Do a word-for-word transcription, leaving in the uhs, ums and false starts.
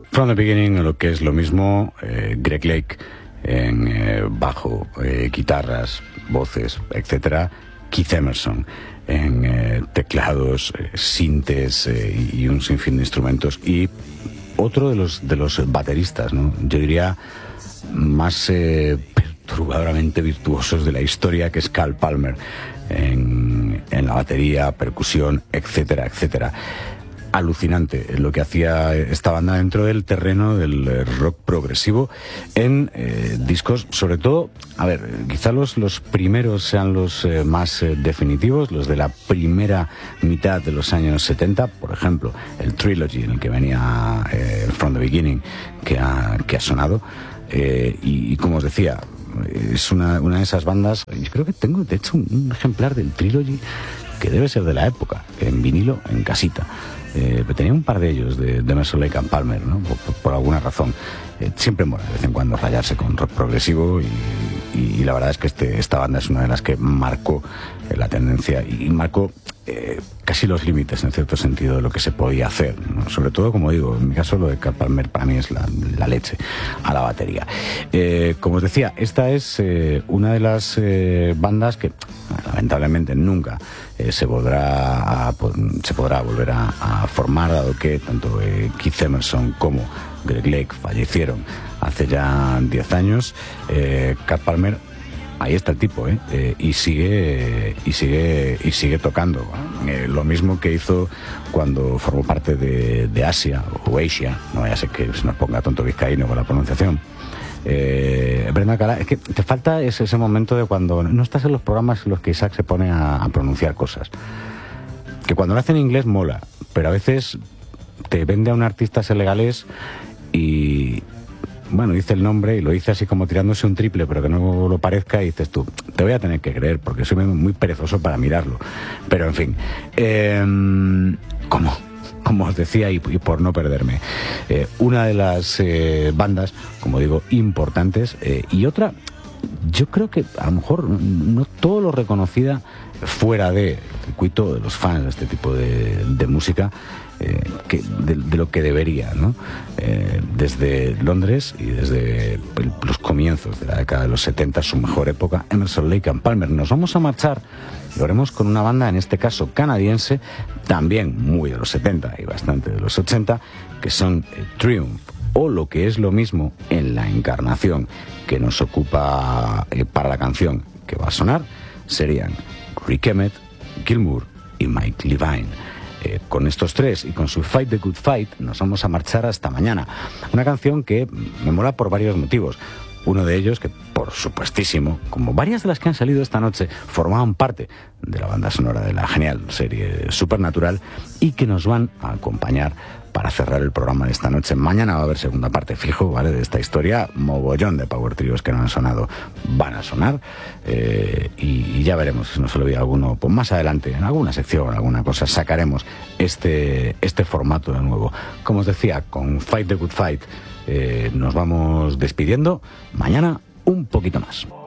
From the Beginning, lo que es lo mismo, eh, Greg Lake en eh, bajo, eh, guitarras, voces, etcétera, Keith Emerson en eh, teclados, eh, sintes eh, y un sinfín de instrumentos, y otro de los de los bateristas, ¿no? Yo diría más eh, perturbadoramente virtuosos de la historia, que es Carl Palmer en, en la batería, percusión, etcétera, etcétera. Alucinante lo que hacía esta banda dentro del terreno del rock progresivo en eh, discos, sobre todo, a ver, quizá los, los primeros sean los eh, más eh, definitivos, los de la primera mitad de los años setenta, por ejemplo, el Trilogy, en el que venía eh, From the Beginning, que ha, que ha sonado, eh, y, y como os decía, es una, una de esas bandas. Yo creo que tengo, de hecho, un, un ejemplar del Trilogy que debe ser de la época, en vinilo, en casita. Eh, tenía un par de ellos de, de Emerson, Lake and Palmer, ¿no? Por, por, por alguna razón. Eh, siempre mola de vez en cuando rayarse con rock progresivo, y, y, y la verdad es que este, esta banda es una de las que marcó eh, la tendencia y, y marcó eh, casi los límites, en cierto sentido, de lo que se podía hacer, ¿no? Sobre todo, como digo, en mi caso lo de Carl Palmer para mí es la, la leche a la batería. Eh, como os decía, esta es eh, una de las eh, bandas que lamentablemente nunca eh, se podrá a, se podrá volver a, a formar, dado que tanto eh, Keith Emerson como Greg Lake fallecieron hace ya diez años. eh, Carl Palmer, ahí está el tipo, ¿eh? Eh, y sigue y sigue y sigue tocando. Eh, lo mismo que hizo cuando formó parte de, de Asia o Asia, no vaya a ser que se nos ponga tonto vizcaíno con la pronunciación. Eh, Brenda Cala, es que te falta ese, ese momento de cuando no estás en los programas en los que Isaac se pone a, a pronunciar cosas, que cuando lo hace en inglés mola, pero a veces te vende a un artista senegalés y bueno, dice el nombre y lo dice así como tirándose un triple, pero que no lo parezca, y dices tú, te voy a tener que creer porque soy muy perezoso para mirarlo. Pero en fin, eh, ¿cómo? Como os decía, y, y por no perderme, eh, una de las eh, bandas, como digo, importantes, eh, y otra, yo creo que a lo mejor no todo lo reconocida fuera del circuito de los fans de este tipo de, de música, eh, que, de, de lo que debería, ¿no? Eh, desde Londres y desde el, los comienzos de la década de los setenta, su mejor época, Emerson, Lake and Palmer. Nos vamos a marchar, lo haremos con una banda, en este caso canadiense, también muy de los setenta y bastante de los ochenta, que son eh, Triumph, o lo que es lo mismo en la encarnación que nos ocupa eh, para la canción que va a sonar, serían Rick Emmett, Gilmour y Mike Levine. Eh, con estos tres y con su Fight the Good Fight nos vamos a marchar hasta mañana. Una canción que me mola por varios motivos. Uno de ellos, que por supuestísimo, como varias de las que han salido esta noche, formaban parte de la banda sonora de la genial serie Supernatural, y que nos van a acompañar para cerrar el programa de esta noche. Mañana va a haber segunda parte fijo, ¿vale?, de esta historia. Mogollón de power trios que no han sonado van a sonar, eh, y, y ya veremos si nos olvida alguno. Pues más adelante, en alguna sección, alguna cosa, sacaremos este, este formato de nuevo. Como os decía, con Fight the Good Fight eh, nos vamos despidiendo. Mañana un poquito más.